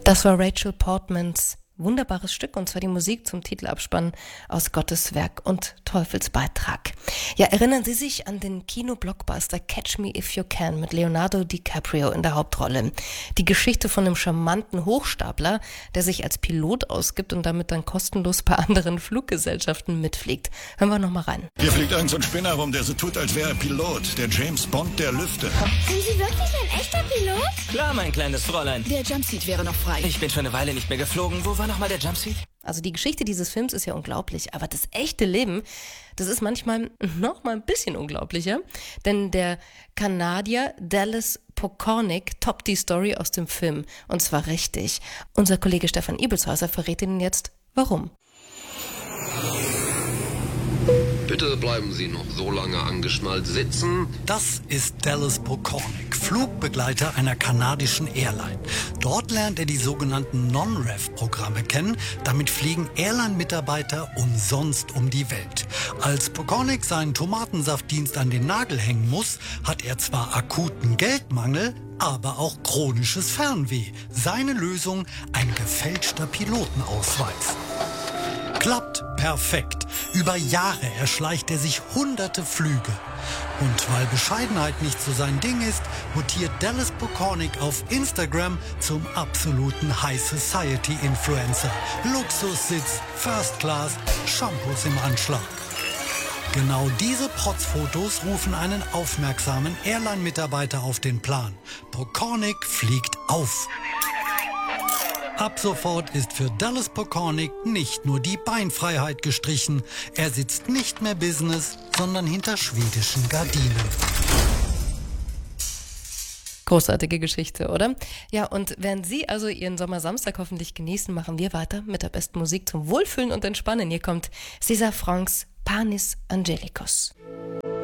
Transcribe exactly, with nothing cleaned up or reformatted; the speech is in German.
Das war Rachel Portmans wunderbares Stück, und zwar die Musik zum Titelabspann aus Gottes Werk und Teufelsbeitrag. Ja, erinnern Sie sich an den Kino-Blockbuster Catch Me If You Can mit Leonardo DiCaprio in der Hauptrolle. Die Geschichte von einem charmanten Hochstapler, der sich als Pilot ausgibt und damit dann kostenlos bei anderen Fluggesellschaften mitfliegt. Hören wir noch mal rein. Hier fliegt irgend so ein Spinner rum, der so tut, als wäre er Pilot. Der James Bond der Lüfte. Sind Sie wirklich ein echter Pilot? Klar, mein kleines Fräulein. Der Jumpseat wäre noch frei. Ich bin schon eine Weile nicht mehr geflogen. Wo war nochmal der Jumpseat? Also die Geschichte dieses Films ist ja unglaublich, aber das echte Leben, das ist manchmal noch mal ein bisschen unglaublicher, denn der Kanadier Dallas Pokornik toppt die Story aus dem Film, und zwar richtig. Unser Kollege Stefan Ibelshäuser verrät Ihnen jetzt, warum. Bitte bleiben Sie noch so lange angeschnallt sitzen. Das ist Dallas Pokornik, Flugbegleiter einer kanadischen Airline. Dort lernt er die sogenannten Non-Rev-Programme kennen. Damit fliegen Airline-Mitarbeiter umsonst um die Welt. Als Pokornik seinen Tomatensaftdienst an den Nagel hängen muss, hat er zwar akuten Geldmangel, aber auch chronisches Fernweh. Seine Lösung: ein gefälschter Pilotenausweis. Klappt perfekt. Über Jahre erschleicht er sich hunderte Flüge. Und weil Bescheidenheit nicht so sein Ding ist, mutiert Dallas Pokornik auf Instagram zum absoluten High Society Influencer. Luxussitz, First Class, Shampoos im Anschlag. Genau diese Protzfotos rufen einen aufmerksamen Airline-Mitarbeiter auf den Plan. Pokornik fliegt auf. Ab sofort ist für Dallas Pokornik nicht nur die Beinfreiheit gestrichen. Er sitzt nicht mehr Business, sondern hinter schwedischen Gardinen. Großartige Geschichte, oder? Ja, und während Sie also Ihren Sommersamstag hoffentlich genießen, machen wir weiter mit der besten Musik zum Wohlfühlen und Entspannen. Hier kommt César Franck's Panis Angelicus.